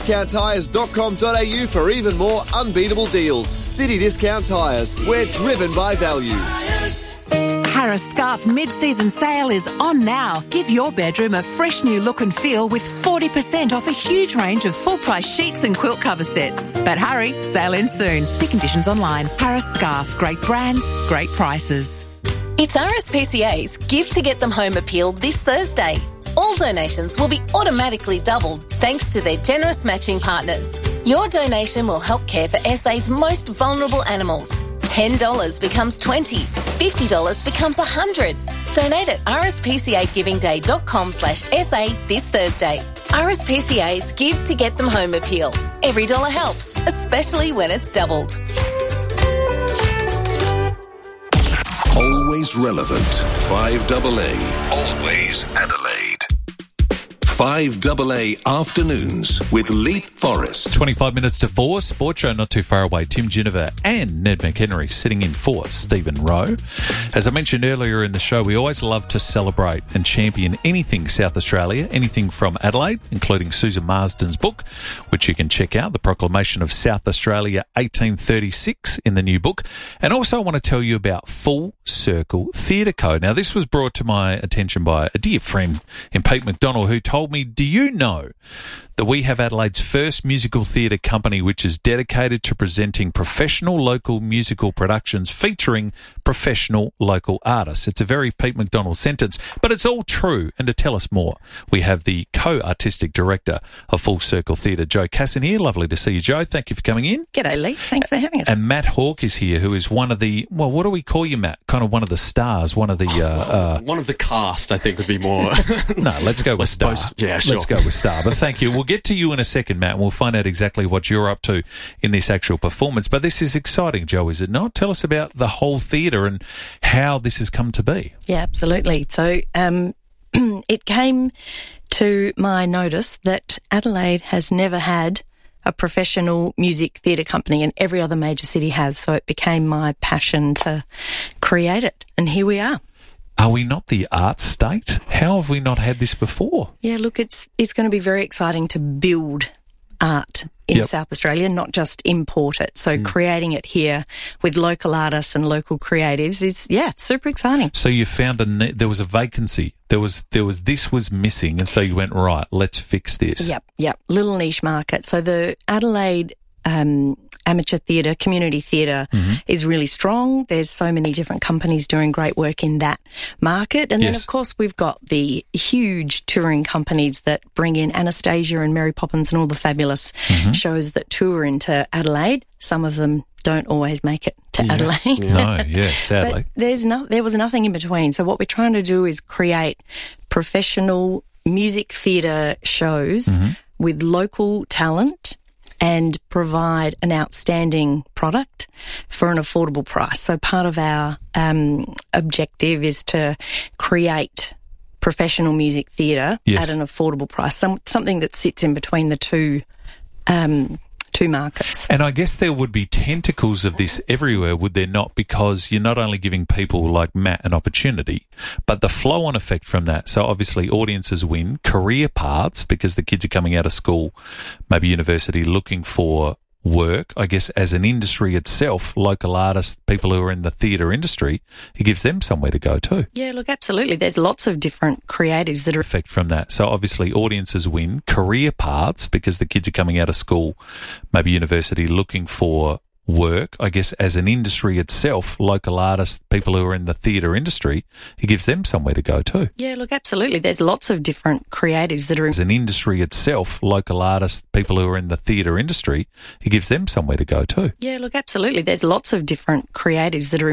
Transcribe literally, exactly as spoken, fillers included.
discount tyres dot com dot a u for even more unbeatable deals. City Discount Tyres, we're driven by value. Harris Scarf mid-season sale is on now. Give your bedroom a fresh new look and feel with forty percent off a huge range of full-price sheets and quilt cover sets. But hurry, sale ends soon. See conditions online. Harris Scarf, great brands, great prices. It's R S P C A's Give to Get Them Home appeal this Thursday. All donations will be automatically doubled thanks to their generous matching partners. Your donation will help care for S A's most vulnerable animals. ten dollars becomes twenty dollars, fifty dollars becomes one hundred dollars. Donate at r s p c a giving day dot com slash s a this Thursday. R S P C A's Give to Get Them Home appeal. Every dollar helps, especially when it's doubled. Always relevant. five double A. Always Adelaide. five double A Afternoons with Leap Forrest. twenty-five minutes to four. Sports show not too far away. Tim Ginniver and Ned McHenry sitting in for Stephen Rowe. As I mentioned earlier in the show, we always love to celebrate and champion anything South Australia, anything from Adelaide, including Susan Marsden's book, which you can check out, The Proclamation of South Australia eighteen thirty-six, in the new book. And also I want to tell you about Full Circle Theatre Co. Now, this was brought to my attention by a dear friend in Pete McDonald, who told me, do you know that we have Adelaide's first musical theatre company which is dedicated to presenting professional local musical productions featuring professional local artists? It's a very Pete McDonald sentence, but it's all true. And to tell us more, we have the co-artistic director of Full Circle Theatre, Jo Casson, here. Lovely to see you, Jo. Thank you for coming in. G'day, Lee. Thanks for having us. And Matt Hawke is here, who is one of the, well, what do we call you, Matt? Kind of one of the stars, one of the... Uh, uh, one of the cast, I think, would be more... no, let's go with star. Suppose, yeah, sure. Let's go with star. But thank you. We'll get to you in a second, Matt, and we'll find out exactly what you're up to in this actual performance. But this is exciting, Jo, is it not? Tell us about the whole theatre and how this has come to be. Yeah, absolutely. So um, it came to my notice that Adelaide has never had a professional music theatre company, and every other major city has. So it became my passion to create it. And here we are. Are we not the arts state? How have we not had this before? Yeah, look, it's it's going to be very exciting to build art in yep. South Australia, not just import it. So mm. creating it here with local artists and local creatives is, yeah, it's super exciting. So you found a there was a vacancy. There was there was this was missing, and so you went, right, let's fix this. Yep, yep. Little niche market. So the Adelaide um amateur theatre, community theatre mm-hmm. is really strong. There's so many different companies doing great work in that market. And yes. then, of course, we've got the huge touring companies that bring in Anastasia and Mary Poppins and all the fabulous mm-hmm. shows that tour into Adelaide. Some of them don't always make it to yes. Adelaide. No, yeah, sadly. But there's no, there was nothing in between. So what we're trying to do is create professional music theatre shows mm-hmm. with local talent and provide an outstanding product for an affordable price. So part of our um, objective is to create professional music theatre yes. at an affordable price, some, something that sits in between the two um two markets. And I guess there would be tentacles of this everywhere, would there not? Because you're not only giving people like Matt an opportunity, but the flow-on effect from that. So obviously audiences win, career paths, because the kids are coming out of school, maybe university, looking for work. I guess as an industry itself, local artists, people who are in the theatre industry, it gives them somewhere to go too. Yeah, look, absolutely. There's lots of different creatives that are... effect from that. So obviously audiences win, career paths, because the kids are coming out of school, maybe university, looking for work. I guess as an industry itself, local artists, people who are in the theatre industry, it gives them somewhere to go too. Yeah, look, absolutely. There's lots of different creatives that are... as an industry itself, local artists, people who are in the theatre industry, it gives them somewhere to go too. Yeah, look, absolutely. There's lots of different creatives that are